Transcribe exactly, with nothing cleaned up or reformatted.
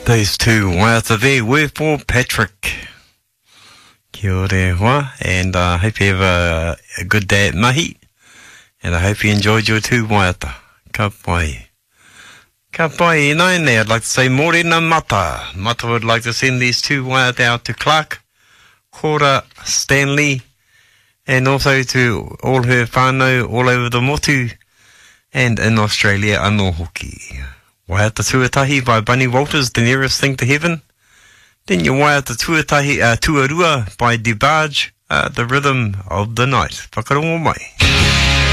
Those two waiata there were for Patrick. Kia ora hoa, and I uh, hope you have a, a good day at mahi, and I hope you enjoyed your two waiata. Ka pai. Ka pai, nai nei, I'd like to say morena mata. Mata would like to send these two waiata out to Clark, Hora, Stanley, and also to all her whānau all over the motu, and in Australia, anō hoki. Waiata Tuatahi by Bunny Walters, The Nearest Thing to Heaven. Then your Waiata Tuatahi, uh, Tuarua by DeBarge, uh, The Rhythm of the Night. Whakarongo mai.